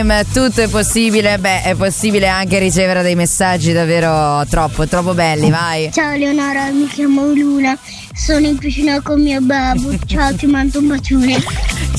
Tutto è possibile, è possibile anche ricevere dei messaggi davvero troppo belli, vai. Ciao Leonora, mi chiamo Luna, sono in piscina con mio babbo, ciao, ti mando un bacione.